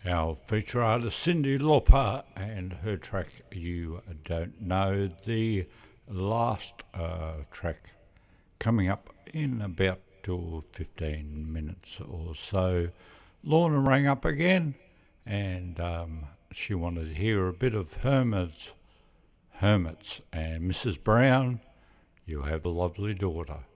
Our feature artist Cyndi Lauper and her track You Don't Know, the last track coming up in about 15 minutes or so. Lorna rang up again and she wanted to hear a bit of Hermits and Mrs. Brown, You Have a Lovely Daughter.